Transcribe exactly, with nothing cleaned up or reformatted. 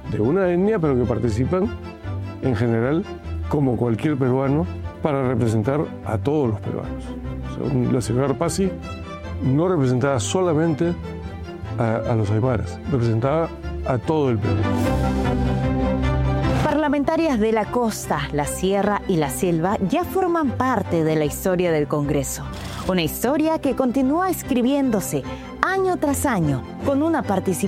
de una etnia, pero que participan en general como cualquier peruano para representar a todos los peruanos. O sea, la señora Arpasi no representaba solamente a, a los aymaras, representaba a todo el Perú. Parlamentarias de la costa, la sierra y la selva ya forman parte de la historia del Congreso. Una historia que continúa escribiéndose año tras año con una participación